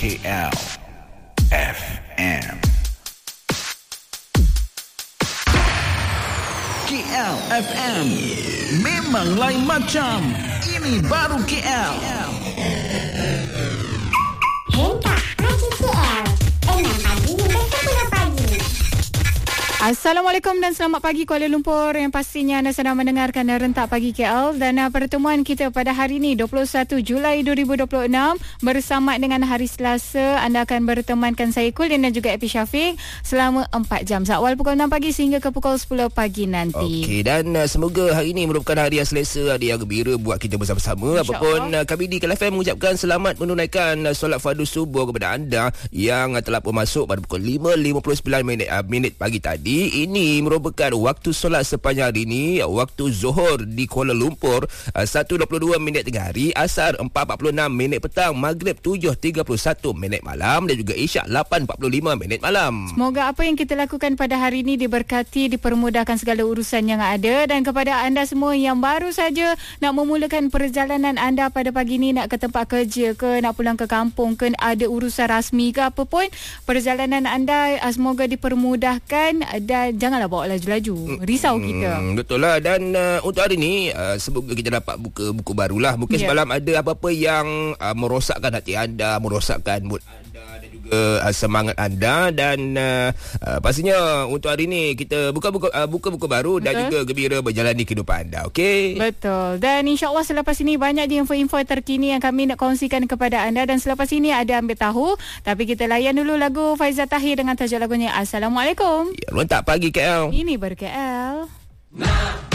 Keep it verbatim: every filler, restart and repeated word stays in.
K L F M. K L F M memang lain macam. Ini baru K L. Hentak Pagi K L. Enam pagi hingga sepuluh pagi. Assalamualaikum dan selamat pagi Kuala Lumpur. Yang pastinya anda sedang mendengarkan Rentak Pagi K L. Dan uh, pertemuan kita pada hari ini dua puluh satu Julai dua ribu dua puluh enam bersama dengan hari Selasa. Anda akan bertemankan saya Kulin dan juga Epi Syafiq selama empat jam, awal pukul enam pagi sehingga ke pukul sepuluh pagi nanti. Okey, dan uh, semoga hari ini merupakan hari yang selesa, hari yang gembira buat kita bersama-sama. Apapun uh, kami di K L F M mengucapkan selamat menunaikan uh, solat fardu subuh kepada anda yang uh, telah pun masuk pada pukul lima lima puluh sembilan minit, uh, minit pagi tadi. Ini merupakan waktu solat sepanjang hari ini. Waktu Zuhur di Kuala Lumpur uh, satu dua puluh dua minit tengah hari, Asar empat empat puluh enam minit petang, Maghrib tujuh tiga puluh satu minit malam dan juga Isyak lapan empat puluh lima minit malam. Semoga apa yang kita lakukan pada hari ini diberkati, dipermudahkan segala urusan yang ada. Dan kepada anda semua yang baru saja nak memulakan perjalanan anda pada pagi ini, nak ke tempat kerja ke, nak pulang ke kampung ke, ada urusan rasmi ke apa pun, perjalanan anda uh, semoga dipermudahkan dan janganlah bawa laju-laju. Risau hmm, kita. Betul lah. Dan uh, untuk hari ni uh, semoga kita dapat buka buku barulah. Mungkin yeah. semalam ada apa-apa yang uh, merosakkan hati anda, merosakkan mood anda dan juga uh, semangat anda. Dan uh, uh, pastinya untuk hari ni kita buka buku uh, buka buku baru. Betul. Dan juga gembira berjalani kehidupan anda. Okey? Betul. Dan insya-Allah selepas ini banyak je info-info terkini yang kami nak kongsikan kepada anda. Dan selepas ini ada Ambil Tahu. Tapi kita layan dulu lagu Faizal Tahir dengan tajuk lagunya Assalamualaikum. Ya, Rentak Pagi K L. Ini ber K L.